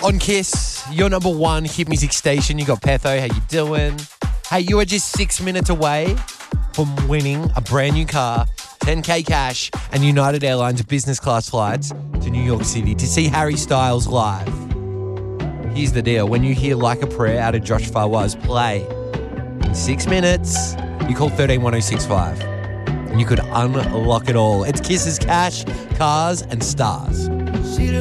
On Kiss, your number one hit music station. You got Petho. How you doing? Hey, you are just 6 minutes away from winning a brand new car, 10K cash, and United Airlines business class flights to New York City to see Harry Styles live. Here's the deal. When you hear Like a Prayer out of Josh Fawaz play in 6 minutes, you call 131065 and you could unlock it all. It's Kiss's cash, cars, and stars.